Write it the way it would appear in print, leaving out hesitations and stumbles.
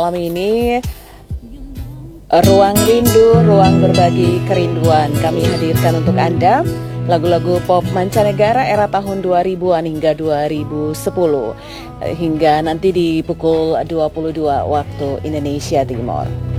Malam ini Ruang Rindu, ruang berbagi kerinduan. Kami hadirkan untuk Anda lagu-lagu pop mancanegara era tahun 2000-an hingga 2010 hingga nanti di pukul 22 waktu Indonesia Timur.